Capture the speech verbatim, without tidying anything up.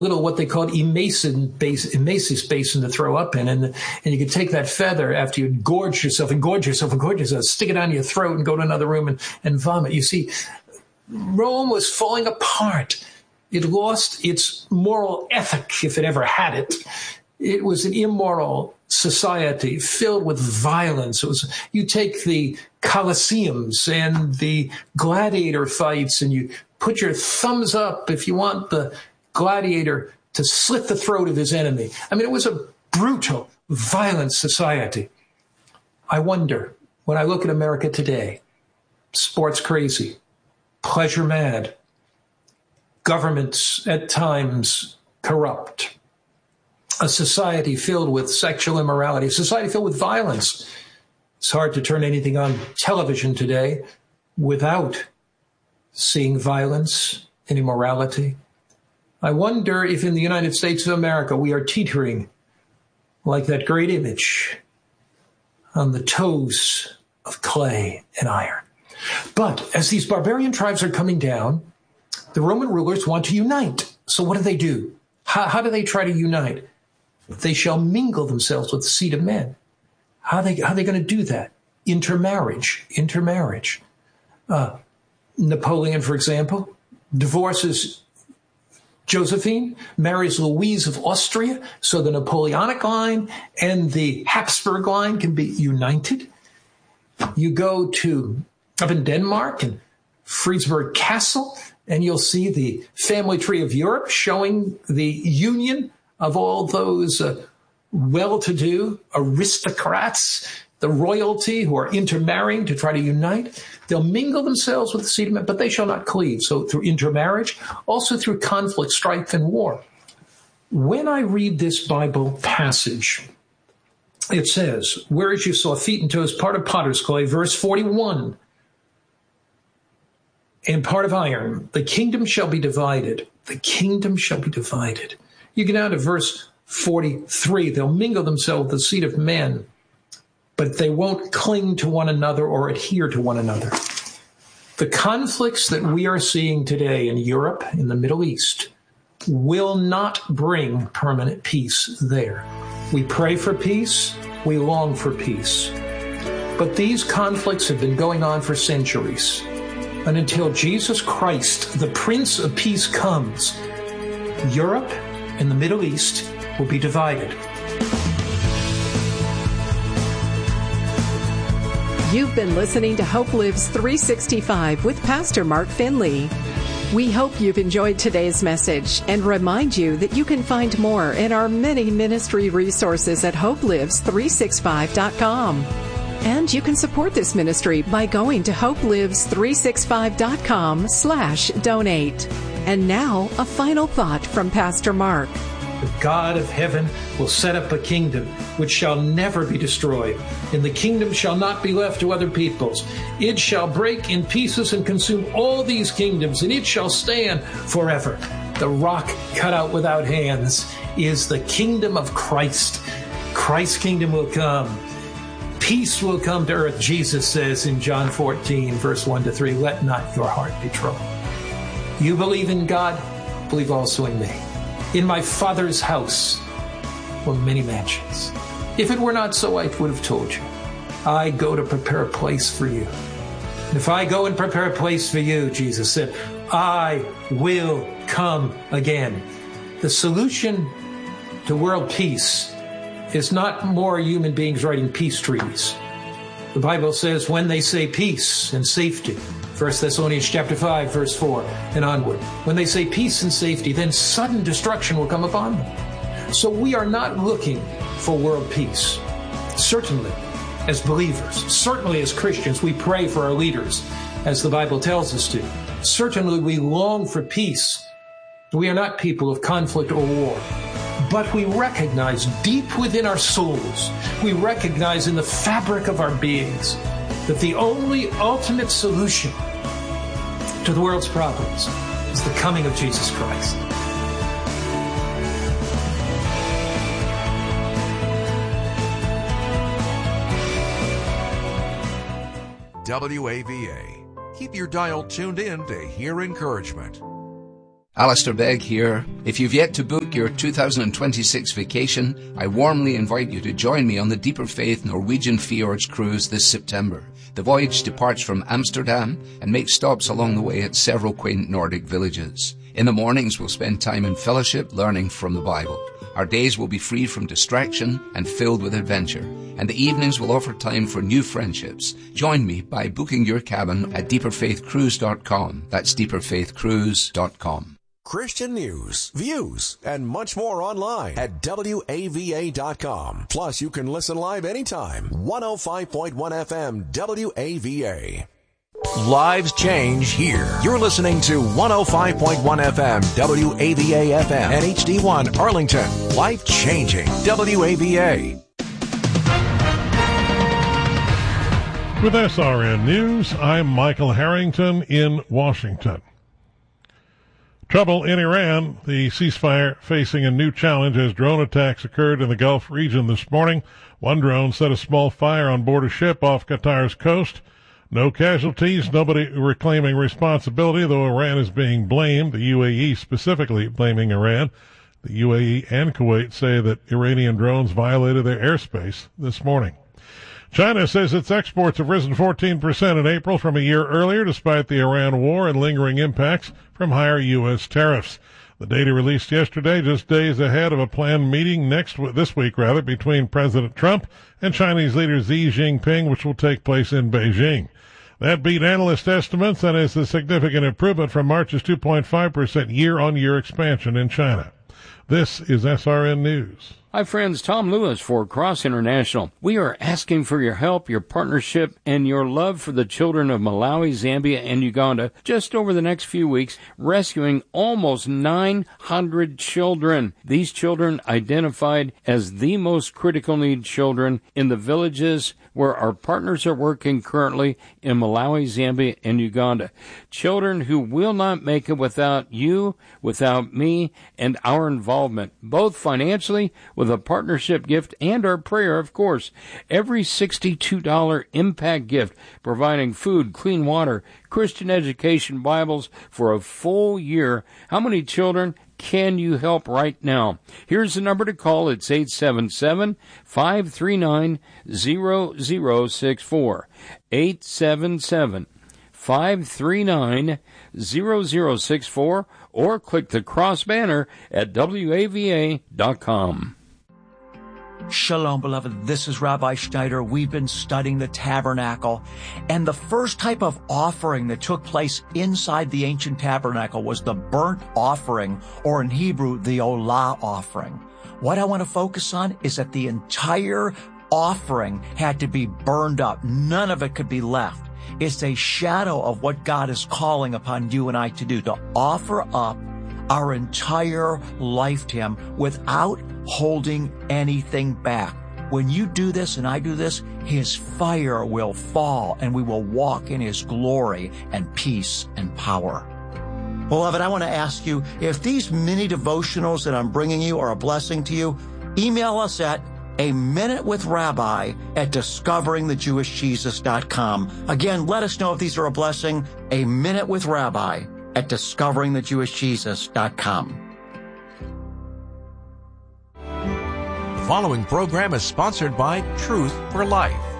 little what they called emacious basin, emacious basin to throw up in. And, and you could take that feather after you gorge yourself and gorge yourself and gorge yourself, stick it down your throat and go to another room and, and vomit. You see, Rome was falling apart. It lost its moral ethic, if it ever had it. It was an immoral society filled with violence. It was, you take the Colosseums and the gladiator fights and you put your thumbs up if you want the gladiator to slit the throat of his enemy. I mean, it was a brutal, violent society. I wonder, when I look at America today, sports crazy, pleasure mad, governments at times corrupt, a society filled with sexual immorality, a society filled with violence. It's hard to turn anything on television today without seeing violence and immorality. I wonder if in the United States of America we are teetering like that great image on the toes of clay and iron. But as these barbarian tribes are coming down, the Roman rulers want to unite. So what do they do? How, how do they try to unite? They shall mingle themselves with the seed of men. How are they, how are they going to do that? Intermarriage, intermarriage. Uh, Napoleon, for example, divorces Josephine, marries Louise of Austria, so the Napoleonic line and the Habsburg line can be united. You go to up in Denmark and Friedberg Castle, and you'll see the family tree of Europe showing the union of all those uh, well-to-do aristocrats, the royalty who are intermarrying to try to unite. They'll mingle themselves with the seed of men, but they shall not cleave. So through intermarriage, also through conflict, strife, and war. When I read this Bible passage, it says, whereas you saw feet and toes, part of potter's clay, verse forty-one, and part of iron, the kingdom shall be divided. The kingdom shall be divided. You get down to verse forty-three, they'll mingle themselves with the seed of men, but they won't cling to one another or adhere to one another. The conflicts that we are seeing today in Europe, in the Middle East, will not bring permanent peace there. We pray for peace, we long for peace. But these conflicts have been going on for centuries. And until Jesus Christ, the Prince of Peace, comes, Europe and the Middle East will be divided. You've been listening to Hope Lives three sixty-five with Pastor Mark Finley. We hope you've enjoyed today's message and remind you that you can find more in our many ministry resources at hope lives three sixty-five dot com. And you can support this ministry by going to hope lives three sixty-five dot com slash donate. And now, a final thought from Pastor Mark. The God of heaven will set up a kingdom which shall never be destroyed, and the kingdom shall not be left to other peoples. It shall break in pieces and consume all these kingdoms, and it shall stand forever. The rock cut out without hands is the kingdom of Christ. Christ's kingdom will come. Peace will come to earth, Jesus says in John fourteen, verse one to three, let not your heart be troubled. You believe in God, believe also in me. In my Father's house were many mansions. If it were not so, I would have told you. I go to prepare a place for you. And if I go and prepare a place for you, Jesus said, I will come again. The solution to world peace is not more human beings writing peace treaties. The Bible says when they say peace and safety, First Thessalonians chapter five, verse four and onward, when they say peace and safety, then sudden destruction will come upon them. So we are not looking for world peace. Certainly, as believers, certainly as Christians, we pray for our leaders, as the Bible tells us to. Certainly we long for peace. We are not people of conflict or war. But we recognize deep within our souls, we recognize in the fabric of our beings, that the only ultimate solution to the world's problems is the coming of Jesus Christ. W A V A. Keep your dial tuned in to hear encouragement. Alistair Begg here. If you've yet to book your two thousand twenty-six vacation, I warmly invite you to join me on the Deeper Faith Norwegian Fjords cruise this September. The voyage departs from Amsterdam and makes stops along the way at several quaint Nordic villages. In the mornings, we'll spend time in fellowship learning from the Bible. Our days will be free from distraction and filled with adventure, and the evenings will offer time for new friendships. Join me by booking your cabin at deeper faith cruise dot com. That's deeper faith cruise dot com. Christian news, views, and much more online at W A V A dot com. Plus, you can listen live anytime. one oh five point one F M W A V A. Lives change here. You're listening to one oh five point one F M W A V A F M and H D one Arlington. Life changing W A V A. With S R N News, I'm Michael Harrington in Washington. Trouble in Iran, the ceasefire facing a new challenge as drone attacks occurred in the Gulf region this morning. One drone set a small fire on board a ship off Qatar's coast. No casualties, nobody reclaiming responsibility, though Iran is being blamed, the U A E specifically blaming Iran. The U A E and Kuwait say that Iranian drones violated their airspace this morning. China says its exports have risen fourteen percent in April from a year earlier, despite the Iran war and lingering impacts from higher U S tariffs. The data released yesterday, just days ahead of a planned meeting next this week, rather, between President Trump and Chinese leader Xi Jinping, which will take place in Beijing. That beat analyst estimates and is a significant improvement from March's two point five percent year-on-year expansion in China. This is S R N News. Hi friends, Tom Lewis for Cross International. We are asking for your help, your partnership, and your love for the children of Malawi, Zambia, and Uganda just over the next few weeks, rescuing almost nine hundred children. These children identified as the most critical need children in the villages where our partners are working currently in Malawi, Zambia, and Uganda. Children who will not make it without you, without me, and our involvement, both financially, with a partnership gift and our prayer, of course. Every sixty-two dollars impact gift, providing food, clean water, Christian education, Bibles for a full year. How many children can you help right now? Here's the number to call. It's eight seven seven, five three nine, zero zero six four. eight seven seven, five three nine, zero zero six four, or click the cross banner at W A V A dot com. Shalom, beloved. This is Rabbi Schneider. We've been studying the tabernacle, and the first type of offering that took place inside the ancient tabernacle was the burnt offering, or in Hebrew, the olah offering. What I want to focus on is that the entire offering had to be burned up. None of it could be left. It's a shadow of what God is calling upon you and I to do, to offer up our entire life to Him without holding anything back. When you do this and I do this, His fire will fall and we will walk in His glory and peace and power. Beloved, I want to ask you, if these mini devotionals that I'm bringing you are a blessing to you, email us at a minute with rabbi at discovering the jewish jesus dot com. Again, let us know if these are a blessing. A minute with rabbi at discovering the jewish jesus dot com. The following program is sponsored by Truth for Life.